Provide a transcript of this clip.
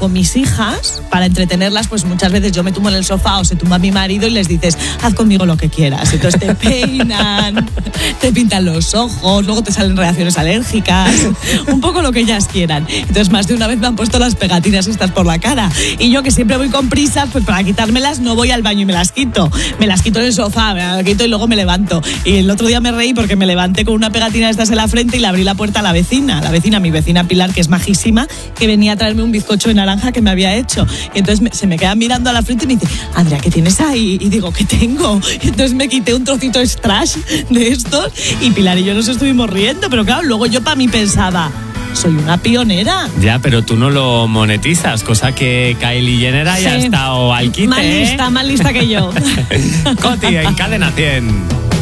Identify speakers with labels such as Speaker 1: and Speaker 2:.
Speaker 1: con mis hijas, para entretenerlas, pues muchas veces yo me tumbo en el sofá o se tumba mi marido y les dices, haz conmigo lo que quieras. Entonces te peinan, te pintan los ojos, luego te salen reacciones alérgicas, un poco lo que ellas quieran. Entonces más de una vez me han puesto las pegatinas estas por la cara. Y yo, que siempre voy con prisa, pues para quitármelas no voy al baño y me las quito. Me las quito en el sofá, me las quito y luego me levanto. Y el otro día me reí porque me levanté con una pegatina de estas en la frente y le abrí la puerta a la vecina, mi vecina Pilar, que es majísima, que venía a traerme un bizcocho de naranja que me había hecho. Y entonces se me queda mirando a la frente y me dice, Andrea, ¿qué tienes ahí? Y digo, ¿qué tengo? Y entonces me quité un trocito de strash de estos y Pilar y yo nos estuvimos riendo, pero claro, luego yo para mí pensaba, soy una pionera.
Speaker 2: Ya, pero tú no lo monetizas, cosa que Kylie Jenner haya estado al quite.
Speaker 1: Más lista que yo.
Speaker 2: Coti, en Cadena 100.